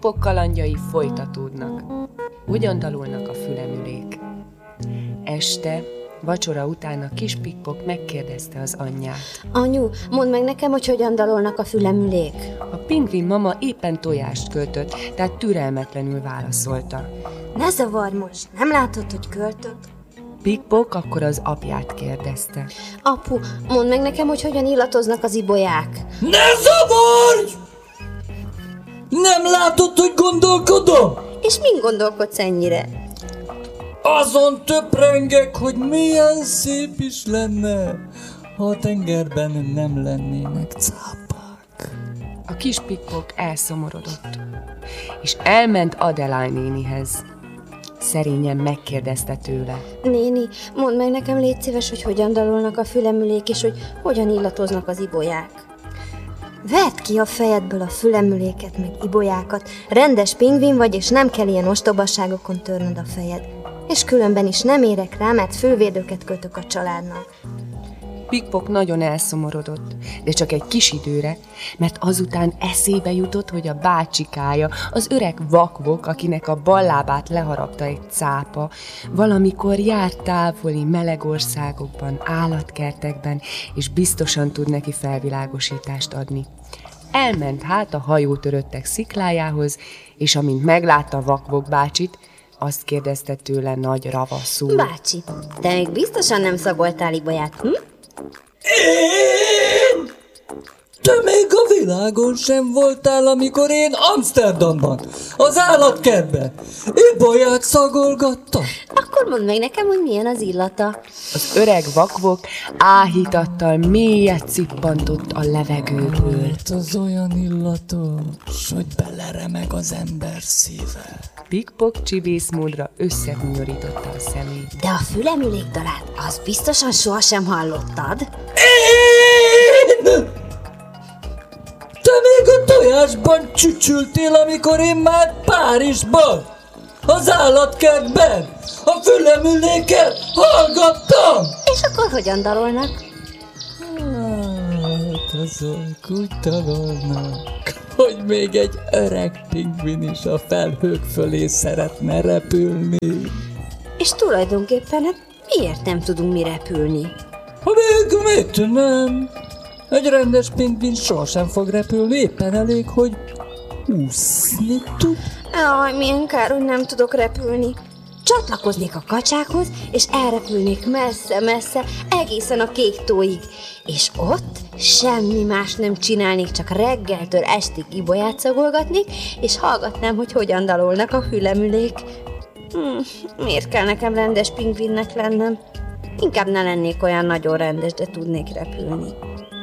Pickpock kalandjai folytatódnak. Hogyan dalolnak a fülemülék? Este, vacsora után a kis Pickpock megkérdezte az anyját. Anyu, mondd meg nekem, hogy hogyan dalolnak a fülemülék. A pingvin mama éppen tojást költött, tehát türelmetlenül válaszolta. Ne zavarj most, nem látod, hogy költök? Pickpock akkor az apját kérdezte. Apu, mondd meg nekem, hogy hogyan illatoznak az ibolyák. Ne zavarj! Nem látod, hogy gondolkodom? És min gondolkodsz ennyire? Azon töprengek, hogy milyen szép is lenne, ha a tengerben nem lennének cápák. A kis Pickpock elszomorodott, és elment Adeline nénihez. Szerényen megkérdezte tőle. Néni, mondd meg nekem, légy szíves, hogy hogyan dalolnak a fülemülék, és hogy hogyan illatoznak az ibolyák. Vedd ki a fejedből a fülemüléket, meg ibolyákat. Rendes pingvin vagy, és nem kell ilyen ostobasságokon törnöd a fejed. És különben is nem érek rá, mert fővédőket kötök a családnak. Pickpock nagyon elszomorodott, de csak egy kis időre, mert azután eszébe jutott, hogy a bácsikája, az öreg vakvok, akinek a bal lábát leharapta egy cápa, valamikor járt távoli meleg országokban, állatkertekben, és biztosan tud neki felvilágosítást adni. Elment hát a hajótöröttek sziklájához, és amint meglátta vakvok bácsit, azt kérdezte tőle nagy ravaszul. Bácsi, te még biztosan nem szagoltál ibolyát, hm? Én? Te még a világon sem voltál, amikor én Amsterdamban, az állatkertben ibolyát szagolgattam. Akkor mondd meg nekem, hogy milyen az illata. Az öreg vakvok áhítattal mélyet cippantott a levegőből. Az olyan illatos, hogy beleremeg az ember szíve. Pickpock csibészmódra összehunyorította a szemét. De a fülemülék dalát, az biztosan sohasem hallottad? Én? Te még a tojásban csücsültél, amikor én már Párizsban, az állatkertben, a fülemüléket hallgattam. És akkor hogyan dalolnak? Hát azok úgy dalolnak, hogy még egy öreg pingvin is a felhők fölé szeretne repülni. És tulajdonképpen hát miért nem tudunk mi repülni? Ha még mit nem? Egy rendes pingvin sohasem fog repülni, éppen elég, hogy úszni tud. Jaj, milyen kár, hogy nem tudok repülni. Csatlakoznék a kacsákhoz, és elrepülnék messze-messze, egészen a kék tóig. És ott semmi más nem csinálnék, csak reggeltől estig ibolyát szagolgatnék, és hallgatnám, hogy hogyan dalolnak a fülemülék. Miért kell nekem rendes pingvinnek lennem? Inkább ne lennék olyan nagyon rendes, de tudnék repülni.